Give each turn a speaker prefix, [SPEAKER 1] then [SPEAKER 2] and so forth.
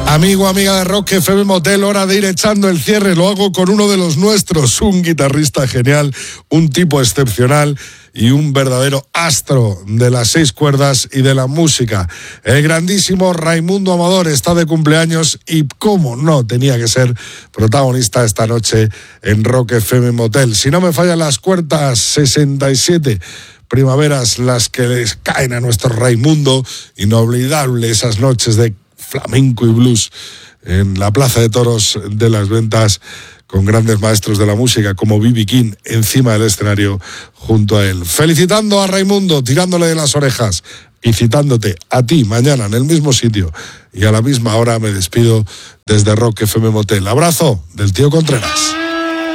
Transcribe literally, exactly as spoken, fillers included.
[SPEAKER 1] Amigo, amiga de Rock F M Motel, hora de ir echando el cierre. Lo hago con uno de los nuestros, un guitarrista genial, un tipo excepcional y un verdadero astro de las seis cuerdas y de la música. El grandísimo Raimundo Amador está de cumpleaños y, cómo no, tenía que ser protagonista esta noche en Rock F M Motel. Si no me fallan las cuentas, sesenta y siete primaveras las que les caen a nuestro Raimundo. Inolvidable esas noches de flamenco y blues en la Plaza de Toros de Las Ventas, con grandes maestros de la música como B B King encima del escenario junto a él. Felicitando a Raimundo, tirándole de las orejas y citándote a ti mañana en el mismo sitio y a la misma hora, me despido desde Rock F M Motel. Abrazo del tío Contreras.